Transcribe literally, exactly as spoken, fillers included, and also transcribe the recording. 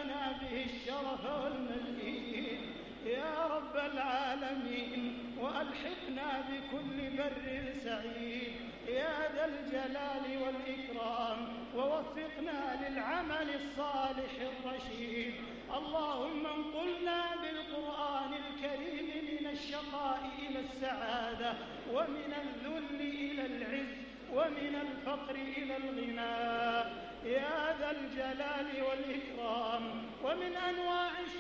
لنا به الشرف والمزيد يا رب العالمين، وألحقنا بكل بر سعيد يا ذا الجلال والإكرام، ووفقنا للعمل الصالح الرشيد. اللهم انقلنا بالقرآن الكريم من الشقاء إلى السعادة، ومن الذل إلى العز، ومن الفقر إلى الغنى يا ذا الجلال والإكرام. ومن أنواع